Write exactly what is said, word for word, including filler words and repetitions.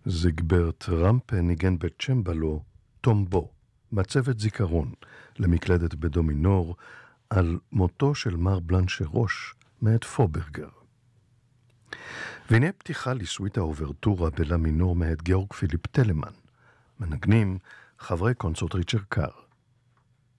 זיגברט רמפה ניגן בצ'מבלו טומבו, מצבת זיכרון למקלדת בדומינור על מותו של מר בלנשרוש מאת פוברגר. והנה פתיחה לסוויטה אוברטורה בלה מינור מאת גאורג פיליפ טלמן, מנגנים חברי קונסרט ריצ'רד קאר.